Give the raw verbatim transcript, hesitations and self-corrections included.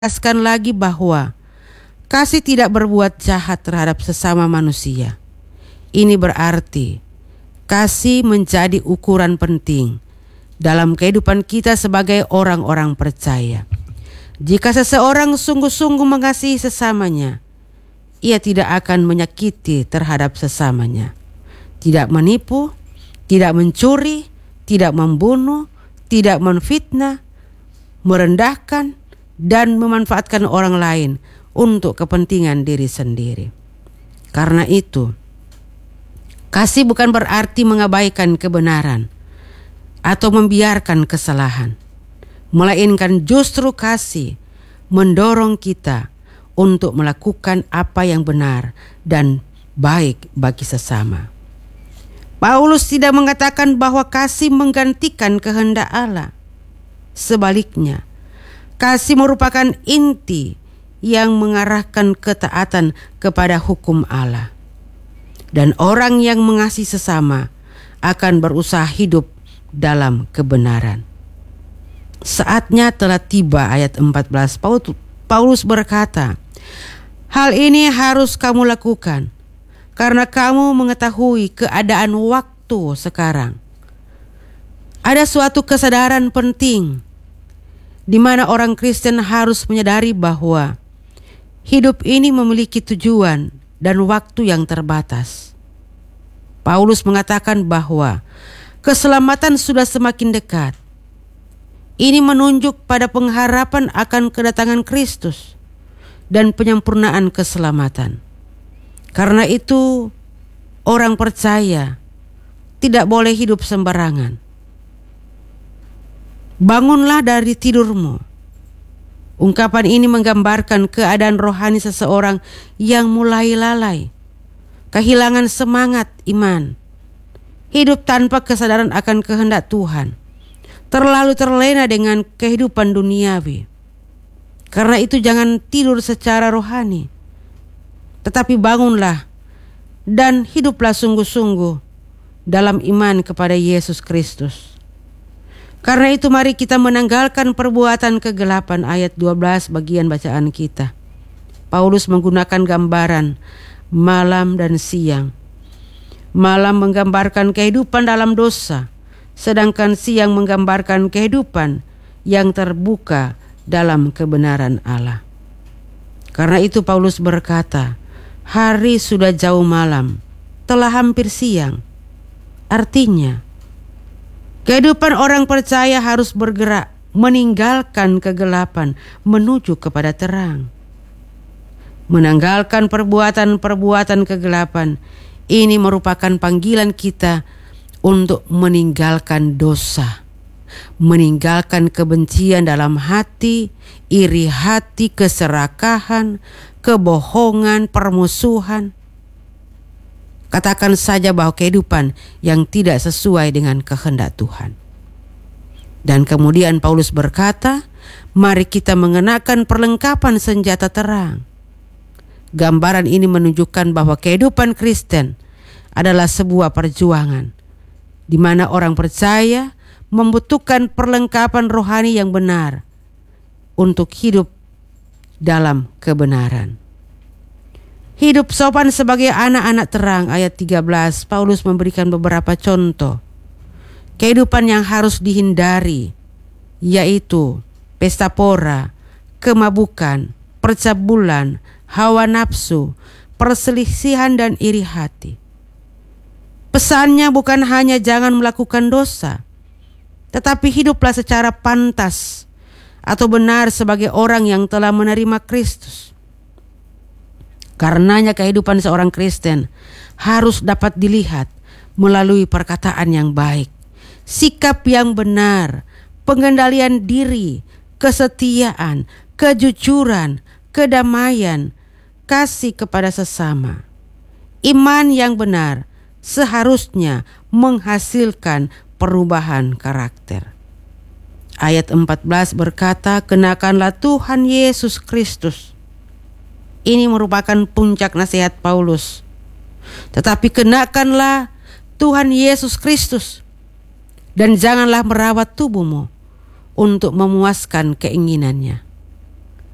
Tegaskan lagi bahwa kasih tidak berbuat jahat terhadap sesama manusia. Ini berarti kasih menjadi ukuran penting dalam kehidupan kita sebagai orang-orang percaya. Jika seseorang sungguh-sungguh mengasihi sesamanya, ia tidak akan menyakiti terhadap sesamanya, tidak menipu, tidak mencuri, tidak membunuh, tidak menfitnah, merendahkan, dan memanfaatkan orang lain untuk kepentingan diri sendiri. Karena itu, kasih bukan berarti mengabaikan kebenaran atau membiarkan kesalahan, melainkan justru kasih mendorong kita untuk melakukan apa yang benar dan baik bagi sesama. Paulus tidak mengatakan bahwa kasih menggantikan kehendak Allah. Sebaliknya, kasih merupakan inti yang mengarahkan ketaatan kepada hukum Allah. Dan orang yang mengasihi sesama akan berusaha hidup dalam kebenaran. Saatnya telah tiba, ayat empat belas. Paulus berkata, hal ini harus kamu lakukan karena kamu mengetahui keadaan waktu sekarang. Ada suatu kesadaran penting di mana orang Kristen harus menyadari bahwa hidup ini memiliki tujuan dan waktu yang terbatas. Paulus mengatakan bahwa keselamatan sudah semakin dekat. Ini menunjuk pada pengharapan akan kedatangan Kristus dan penyempurnaan keselamatan. Karena itu, orang percaya tidak boleh hidup sembarangan. Bangunlah dari tidurmu. Ungkapan ini menggambarkan keadaan rohani seseorang yang mulai lalai, kehilangan semangat iman, hidup tanpa kesadaran akan kehendak Tuhan, terlalu terlena dengan kehidupan duniawi. Karena itu jangan tidur secara rohani, tetapi bangunlah dan hiduplah sungguh-sungguh dalam iman kepada Yesus Kristus. Karena itu mari kita menanggalkan perbuatan kegelapan, ayat dua belas bagian bacaan kita. Paulus menggunakan gambaran malam dan siang. Malam menggambarkan kehidupan dalam dosa, sedangkan siang menggambarkan kehidupan yang terbuka dalam kebenaran Allah. Karena itu Paulus berkata, hari sudah jauh malam, telah hampir siang. Artinya, kehidupan orang percaya harus bergerak, meninggalkan kegelapan, menuju kepada terang. Menanggalkan perbuatan-perbuatan kegelapan, ini merupakan panggilan kita untuk meninggalkan dosa, meninggalkan kebencian dalam hati, iri hati, keserakahan, kebohongan, permusuhan. Katakan saja bahwa kehidupan yang tidak sesuai dengan kehendak Tuhan. Dan kemudian Paulus berkata, mari kita mengenakan perlengkapan senjata terang. Gambaran ini menunjukkan bahwa kehidupan Kristen adalah sebuah perjuangan, di mana orang percaya membutuhkan perlengkapan rohani yang benar untuk hidup dalam kebenaran. Hidup sopan sebagai anak-anak terang, ayat tiga belas, Paulus memberikan beberapa contoh kehidupan yang harus dihindari, yaitu pesta pora, kemabukan, percabulan, hawa nafsu, perselisihan dan iri hati. Pesannya bukan hanya jangan melakukan dosa, tetapi hiduplah secara pantas atau benar sebagai orang yang telah menerima Kristus. Karenanya kehidupan seorang Kristen harus dapat dilihat melalui perkataan yang baik, sikap yang benar, pengendalian diri, kesetiaan, kejujuran, kedamaian, kasih kepada sesama. Iman yang benar seharusnya menghasilkan perubahan karakter. Ayat empat belas berkata, kenakanlah Tuhan Yesus Kristus. Ini merupakan puncak nasihat Paulus. Tetapi kenakanlah Tuhan Yesus Kristus. Dan janganlah merawat tubuhmu untuk memuaskan keinginannya.